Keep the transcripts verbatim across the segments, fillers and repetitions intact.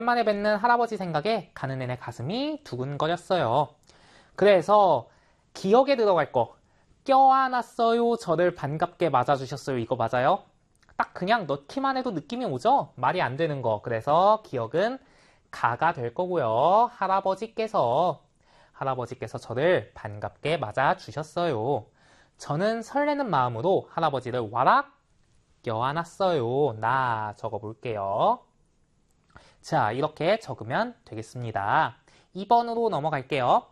오랜만에 뵙는 할아버지 생각에 가는 내내 가슴이 두근거렸어요. 그래서 기억에 들어갈 거 껴안았어요. 저를 반갑게 맞아주셨어요. 이거 맞아요? 딱 그냥 넣기만 해도 느낌이 오죠? 말이 안 되는 거. 그래서 기억은 가가 될 거고요. 할아버지께서 할아버지께서 저를 반갑게 맞아주셨어요. 저는 설레는 마음으로 할아버지를 와락 껴안았어요. 나 적어볼게요. 자, 이렇게 적으면 되겠습니다. 이 번으로 넘어갈게요.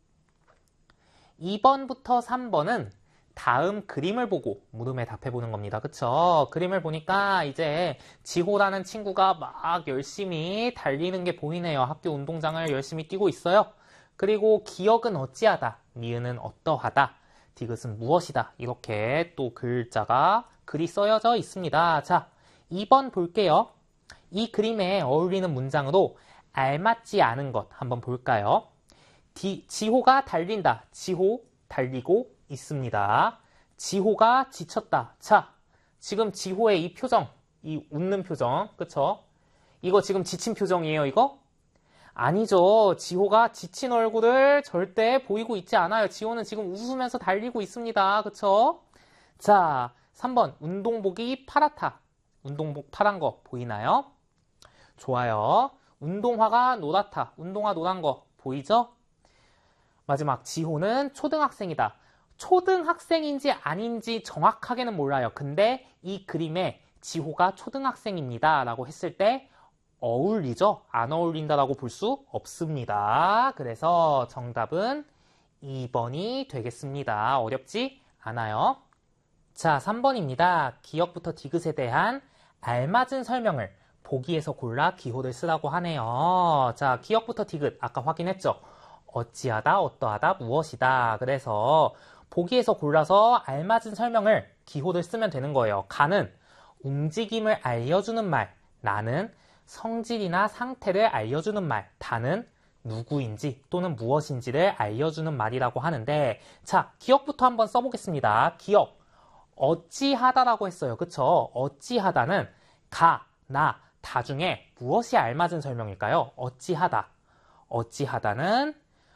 이 번부터 삼 번은 다음 그림을 보고 물음에 답해보는 겁니다. 그쵸? 그림을 보니까 이제 지호라는 친구가 막 열심히 달리는 게 보이네요. 학교 운동장을 열심히 뛰고 있어요. 그리고 기억은 어찌하다, 니은은 어떠하다, 디귿은 무엇이다. 이렇게 또 글자가 글이 써여져 있습니다. 자, 이 번 볼게요. 이 그림에 어울리는 문장으로 알맞지 않은 것 한번 볼까요? 디, 지호가 달린다. 지호 달리고 있습니다. 지호가 지쳤다. 자, 지금 지호의 이 표정, 이 웃는 표정, 그쵸? 이거 지금 지친 표정이에요, 이거? 아니죠. 지호가 지친 얼굴을 절대 보이고 있지 않아요. 지호는 지금 웃으면서 달리고 있습니다. 그쵸? 자, 삼 번 운동복이 파랗다. 운동복 파란 거 보이나요? 좋아요. 운동화가 노랗다. 운동화 노란 거 보이죠? 마지막 지호는 초등학생이다. 초등학생인지 아닌지 정확하게는 몰라요. 근데 이 그림에 지호가 초등학생입니다 라고 했을 때 어울리죠? 안 어울린다라고 볼 수 없습니다. 그래서 정답은 이 번이 되겠습니다. 어렵지 않아요. 자, 삼 번입니다. 기억부터 디귿에 대한 알맞은 설명을 보기에서 골라 기호를 쓰라고 하네요. 자, 기억부터 디귿 아까 확인했죠? 어찌하다, 어떠하다, 무엇이다. 그래서 보기에서 골라서 알맞은 설명을 기호를 쓰면 되는 거예요. 가는 움직임을 알려주는 말, 나는 성질이나 상태를 알려주는 말, 다는 누구인지 또는 무엇인지를 알려주는 말이라고 하는데, 자, 기억부터 한번 써보겠습니다. 기억, 어찌하다라고 했어요. 그쵸? 어찌하다는 가, 나, 다 중에 무엇이 알맞은 설명일까요? 어찌하다. 어찌하다는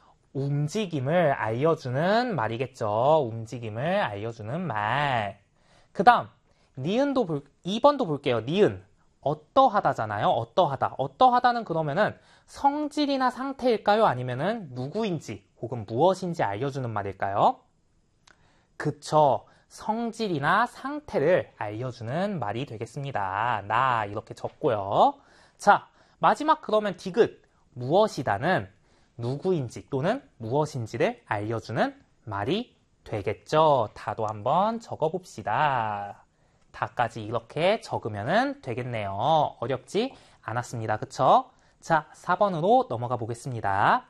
움직임을 알려주는 말이겠죠. 움직임을 알려주는 말. 그 다음, 니은도 볼, 이 번도 볼게요. 니은. 어떠하다잖아요. 어떠하다. 어떠하다는 그러면은 성질이나 상태일까요? 아니면은 누구인지 혹은 무엇인지 알려주는 말일까요? 그쵸. 성질이나 상태를 알려주는 말이 되겠습니다. 나 이렇게 적고요. 자, 마지막 그러면 디귿. 무엇이다는 누구인지 또는 무엇인지를 알려주는 말이 되겠죠. 다도 한번 적어봅시다. 다까지 이렇게 적으면 되겠네요. 어렵지 않았습니다. 그쵸? 자, 사 번으로 넘어가 보겠습니다.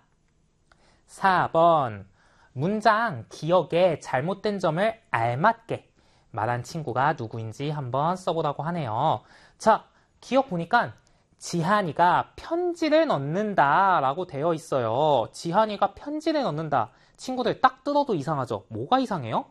사 번. 문장 기억에 잘못된 점을 알맞게 말한 친구가 누구인지 한번 써보라고 하네요. 자, 기억 보니까 지한이가 편지를 넣는다 라고 되어 있어요. 지한이가 편지를 넣는다. 친구들 딱 뜯어도 이상하죠? 뭐가 이상해요?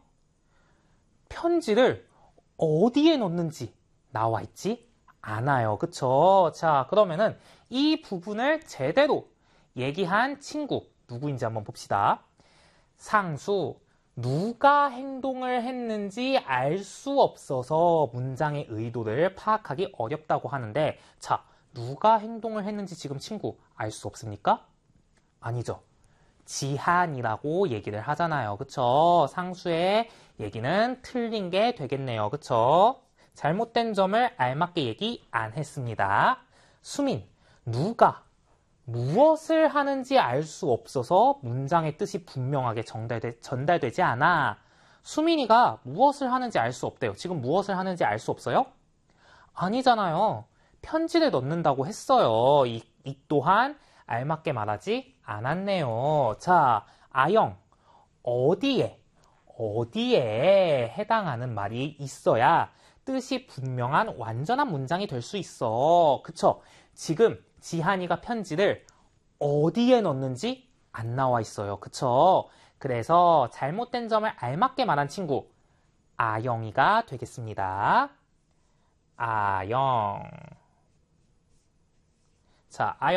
편지를 어디에 넣는지 나와 있지 않아요. 그쵸? 자, 그러면은 이 부분을 제대로 얘기한 친구 누구인지 한번 봅시다. 상수, 누가 행동을 했는지 알 수 없어서 문장의 의도를 파악하기 어렵다고 하는데, 자, 누가 행동을 했는지 지금 친구 알 수 없습니까? 아니죠. 지한이라고 얘기를 하잖아요. 그쵸? 상수의 얘기는 틀린 게 되겠네요. 그쵸? 잘못된 점을 알맞게 얘기 안 했습니다. 수민, 누가 무엇을 하는지 알 수 없어서 문장의 뜻이 분명하게 전달되, 전달되지 않아. 수민이가 무엇을 하는지 알 수 없대요. 지금 무엇을 하는지 알 수 없어요? 아니잖아요. 편지를 넣는다고 했어요. 이, 이 또한 알맞게 말하지 않았네요. 자, 아영, 어디에, 어디에 해당하는 말이 있어야 뜻이 분명한 완전한 문장이 될 수 있어. 그쵸? 지금 지한이가 편지를 어디에 넣는지 안 나와 있어요. 그쵸? 그래서 잘못된 점을 알맞게 말한 친구 아영이가 되겠습니다. 아영. 자, 아영.